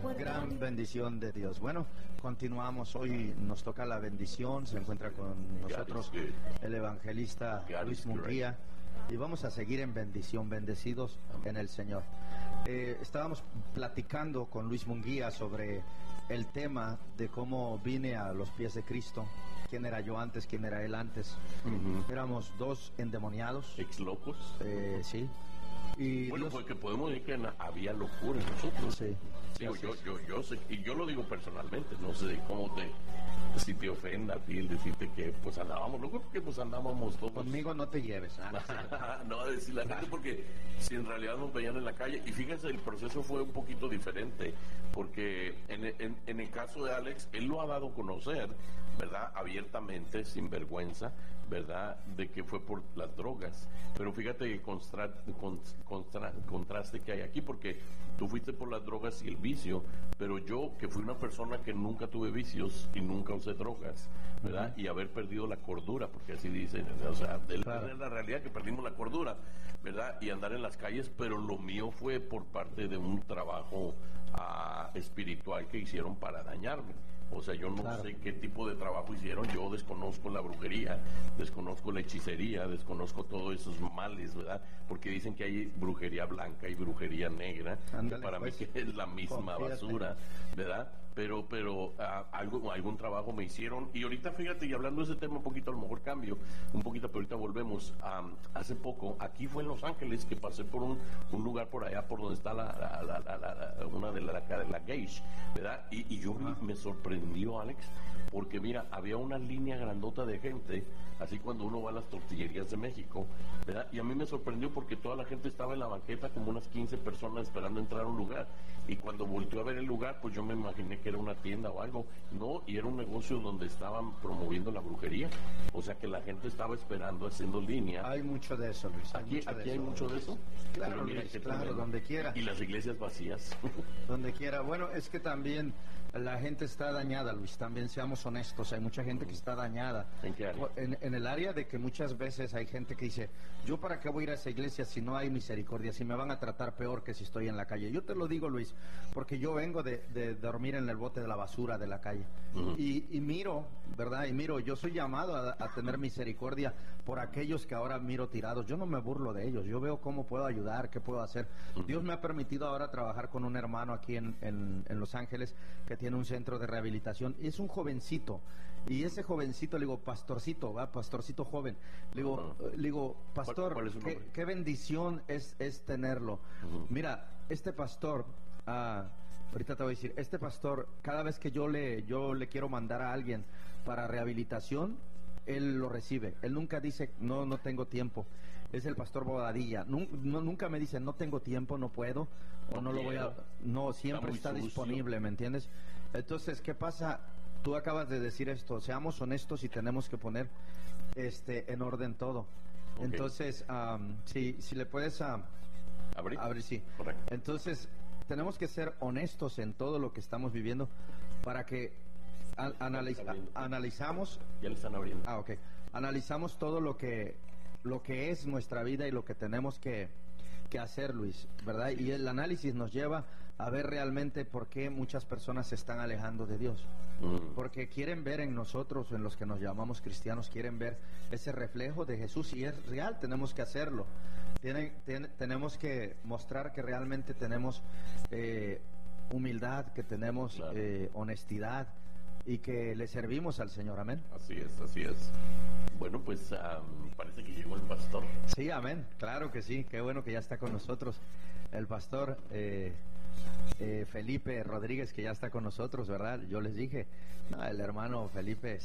Gran bendición de Dios. Bueno, continuamos. Hoy nos toca la bendición. Se encuentra con nosotros el evangelista Luis Munguía. Y vamos a seguir en bendición, bendecidos en el Señor. Estábamos platicando con Luis Munguía sobre el tema de cómo vine a los pies de Cristo. ¿Quién era yo antes? ¿Quién era él antes? Éramos dos endemoniados. Ex locos. Sí. Y bueno, Dios... porque podemos decir que había locura en nosotros. Sí. Digo, yo sé, y yo lo digo personalmente, no sé cómo si te ofenda a ti el decirte que pues andábamos locos, porque pues andábamos todos. Conmigo no te lleves. No, decir la gente, porque si en realidad nos veían en la calle, y fíjense, el proceso fue un poquito diferente, porque en el caso de Alex, él lo ha dado a conocer, ¿verdad? Abiertamente, sin vergüenza, ¿verdad? De que fue por las drogas. Pero fíjate el contraste que hay aquí, porque tú fuiste por las drogas y el vicio, pero yo, que fui una persona que nunca tuve vicios y nunca usé drogas, ¿verdad? Y haber perdido la cordura, porque así dicen, o sea, claro, es la realidad que perdimos la cordura, ¿verdad? Y andar en las calles, pero lo mío fue por parte de un trabajo espiritual que hicieron para dañarme. O sea, yo no sé qué tipo de trabajo hicieron. Yo desconozco la brujería, desconozco la hechicería, desconozco todos esos males, ¿verdad? Porque dicen que hay brujería blanca y brujería negra. Ándale, para pues, mí que es la misma basura, ¿verdad? Pero algún trabajo me hicieron. Y ahorita, fíjate, y hablando de ese tema un poquito, a lo mejor cambio un poquito, pero ahorita volvemos. Hace poco, aquí fue en Los Ángeles, que pasé por un lugar por allá, por donde está una de la Gage, ¿verdad? Y yo me sorprendió, Alex, porque mira, había una línea grandota de gente, así cuando uno va a las tortillerías de México, ¿verdad? Y a mí me sorprendió porque toda la gente estaba en la banqueta, como unas 15 personas esperando entrar a un lugar. Y cuando volteé a ver el lugar, pues yo me imaginé que era una tienda o algo. No, y era un negocio donde estaban promoviendo la brujería. O sea que la gente estaba esperando, haciendo línea. Hay mucho de eso, Luis. Aquí hay mucho de eso. Claro, mira, Luis, claro, donde quiera. Y las iglesias vacías. Donde quiera. Bueno, es que también la gente está dañada, Luis. También seamos honestos. Hay mucha gente que está dañada. ¿En qué área? En el área de que muchas veces hay gente que dice, yo para qué voy a ir a esa iglesia si no hay misericordia, si me van a tratar peor que si estoy en la calle. Yo te lo digo, Luis, porque yo vengo de dormir en el bote de la basura de la calle. Y miro, ¿verdad? Y miro, yo soy llamado a tener misericordia por aquellos que ahora miro tirados. Yo no me burlo de ellos. Yo veo cómo puedo ayudar, qué puedo hacer. Dios me ha permitido ahora trabajar con un hermano aquí en Los Ángeles que tiene un centro de rehabilitación. Es un jovencito. Y ese jovencito, le digo, pastorcito, ¿va? Pastorcito joven. Le digo, pastor, ¿Cuál es su nombre? qué bendición es tenerlo. Mira, este pastor, ahorita te voy a decir, este pastor, cada vez que yo le quiero mandar a alguien para rehabilitación, él lo recibe. Él nunca dice, no tengo tiempo. Es el pastor Bodadilla. Nunca me dice, no tengo tiempo, no puedo, o no lo voy a... No, siempre está disponible, ¿me entiendes? Entonces, ¿qué pasa? Tú acabas de decir esto, seamos honestos y tenemos que poner en orden todo. Okay. Entonces, si le puedes abrir, sí. Correcto. Entonces, tenemos que ser honestos en todo lo que estamos viviendo para que analizamos. Ya le están abriendo. Ok. Analizamos todo lo que es nuestra vida y lo que tenemos que hacer, Luis, ¿verdad? Sí. Y el análisis nos lleva a ver realmente por qué muchas personas se están alejando de Dios. Porque quieren ver en nosotros, en los que nos llamamos cristianos, quieren ver ese reflejo de Jesús, y es real, tenemos que hacerlo. Tenemos que mostrar que realmente tenemos humildad, que tenemos honestidad y que le servimos al Señor. Amén. Así es. Bueno, pues parece que llegó el pastor. Sí, amén, claro que sí. Qué bueno que ya está con nosotros el pastor Felipe Rodríguez, que ya está con nosotros, ¿verdad? Yo les dije, el hermano Felipe,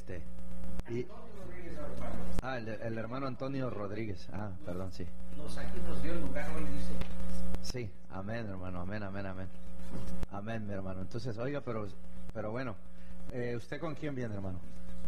el hermano Antonio Rodríguez. Perdón, sí. Aquí nos dio el lugar hoy, dice. Sí, amén, hermano, amén. Amén, mi hermano. Entonces, oiga, pero bueno, ¿usted con quién viene, hermano?